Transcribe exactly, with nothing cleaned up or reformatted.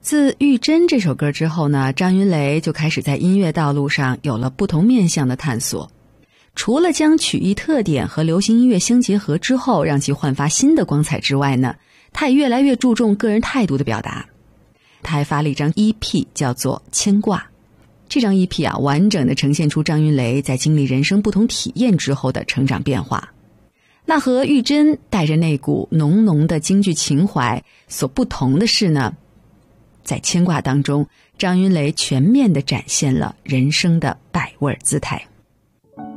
自《玉珍》这首歌之后呢，张云雷就开始在音乐道路上有了不同面向的探索。除了将曲艺特点和流行音乐相结合之后让其焕发新的光彩之外呢，他也越来越注重个人态度的表达。他还发了一张 E P 叫做《牵挂》，这张 E P 啊，完整的呈现出张云雷在经历人生不同体验之后的成长变化。那和玉珍带着那股浓浓的京剧情怀所不同的是呢，在牵挂当中，张云雷全面地展现了人生的百味姿态。